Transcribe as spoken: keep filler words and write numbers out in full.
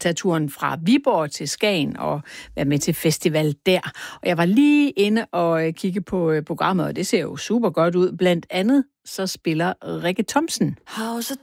tage turen fra Viborg til Skagen og være med til festival der. Og jeg var lige inde og kigge på programmet, og det ser jo super godt ud. Blandt andet så spiller Rikke Thomsen. How's a